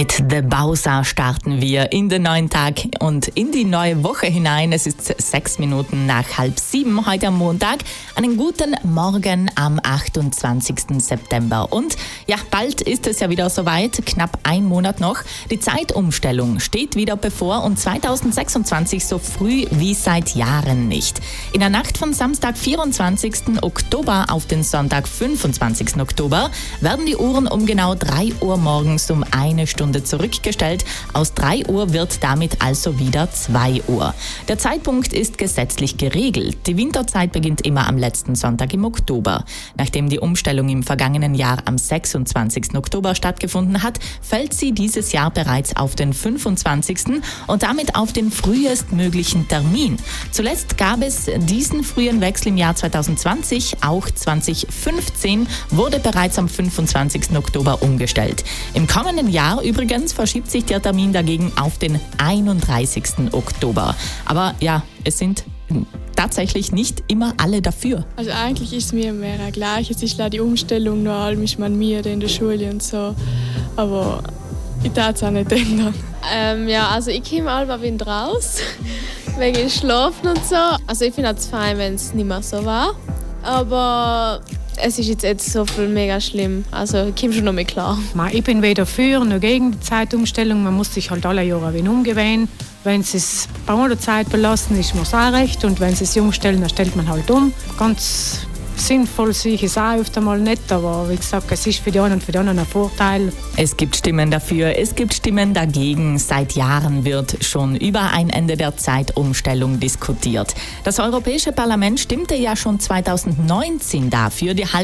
Mit The Bowser starten wir in den neuen Tag und in die neue Woche hinein. Es ist 6 Minuten nach 6:30 heute am Montag. Einen guten Morgen am 28. September. Und ja, bald ist es ja wieder soweit, knapp ein Monat noch. Die Zeitumstellung steht wieder bevor und 2026 so früh wie seit Jahren nicht. In der Nacht von Samstag, 24. Oktober auf den Sonntag, 25. Oktober, werden die Uhren um genau 3 Uhr morgens um eine Stunde zurückgestellt. Aus 3 Uhr wird damit also wieder 2 Uhr. Der Zeitpunkt ist gesetzlich geregelt. Die Winterzeit beginnt immer am letzten Sonntag im Oktober. Nachdem die Umstellung im vergangenen Jahr am 26. Oktober stattgefunden hat, fällt sie dieses Jahr bereits auf den 25. und damit auf den frühestmöglichen Termin. Zuletzt gab es diesen frühen Wechsel im Jahr 2020, auch 2015 wurde bereits am 25. Oktober umgestellt. Im kommenden Jahr übrigens verschiebt sich der Termin dagegen auf den 31. Oktober. Aber ja, es sind tatsächlich nicht immer alle dafür. Also eigentlich ist es mir mehr gleich. Es ist die Umstellung noch allem ist man mir in der Schule und so. Aber ich darf es auch nicht ändern. Ja, also ich komme alle wieder raus, wegen Schlafen und so. Also ich finde es fein, wenn es nicht mehr so war. Aber es ist jetzt so viel mega schlimm. Also ich komme schon noch mehr klar. Ich bin weder für noch gegen die Zeitumstellung. Man muss sich halt alle Jahre wieder umgewöhnen. Wenn sie es bei der Zeit belassen, ist mir es auch recht. Und wenn sie es umstellen, dann stellt man halt um. Ganz sinnvoll sehe ich es auch öfter mal nicht. Aber wie gesagt, es ist für die einen und für die anderen ein Vorteil. Es gibt Stimmen dafür, es gibt Stimmen dagegen. Seit Jahren wird schon über ein Ende der Zeitumstellung diskutiert. Das Europäische Parlament stimmte ja schon 2019 dafür, die